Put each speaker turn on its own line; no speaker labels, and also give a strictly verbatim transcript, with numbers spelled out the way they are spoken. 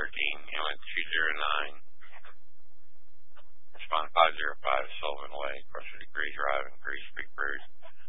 thirteen, Inlet two zero nine. Respond five zero five, Sullivan